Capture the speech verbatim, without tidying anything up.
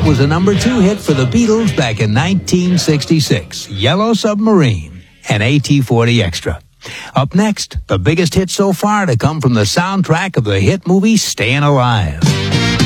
was a number two hit for the Beatles back in nineteen sixty-six, Yellow Submarine and A T forty Extra. Up next, the biggest hit so far to come from the soundtrack of the hit movie Staying Alive.